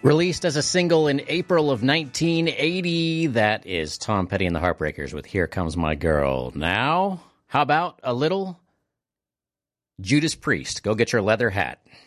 Released as a single in April of 1980, that is Tom Petty and the Heartbreakers with Here Comes My Girl. Now, how about a little Judas Priest? Go get your leather hat.